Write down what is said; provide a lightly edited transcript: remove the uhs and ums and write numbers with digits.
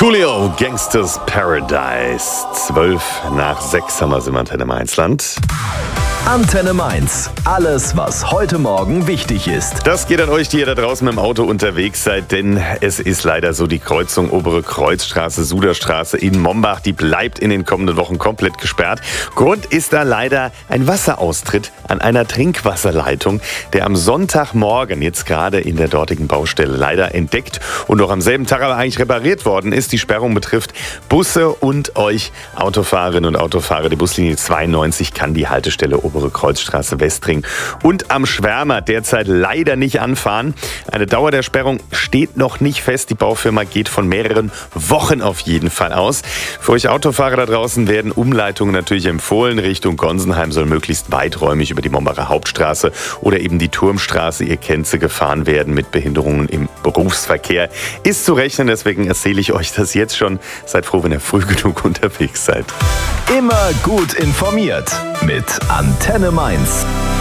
Coolio, Gangsters Paradise. 5:12 haben wir es im Antenne Mainz-Land. Antenne Mainz. Alles, was heute Morgen wichtig ist. Das geht an euch, die ihr da draußen mit dem Auto unterwegs seid, denn es ist leider so, die Kreuzung Obere Kreuzstraße, Suderstraße in Mombach, die bleibt in den kommenden Wochen komplett gesperrt. Grund ist da leider ein Wasseraustritt an einer Trinkwasserleitung, der am Sonntagmorgen jetzt gerade in der dortigen Baustelle leider entdeckt und noch am selben Tag aber eigentlich repariert worden ist. Die Sperrung betrifft Busse und euch Autofahrerinnen und Autofahrer. Die Buslinie 92 kann die Haltestelle Obere Kreuzstraße, Westring und am Schwärmer derzeit leider nicht anfahren. Eine Dauer der Sperrung steht noch nicht fest. Die Baufirma geht von mehreren Wochen auf jeden Fall aus. Für euch Autofahrer da draußen werden Umleitungen natürlich empfohlen. Richtung Gonsenheim soll möglichst weiträumig über die Mombacher Hauptstraße oder eben die Turmstraße, ihr kennt sie, gefahren werden mit Behinderungen im Berufsverkehr. Ist zu rechnen, deswegen erzähle ich euch das jetzt schon. Seid froh, wenn ihr früh genug unterwegs seid. Immer gut informiert mit Antenne Mainz.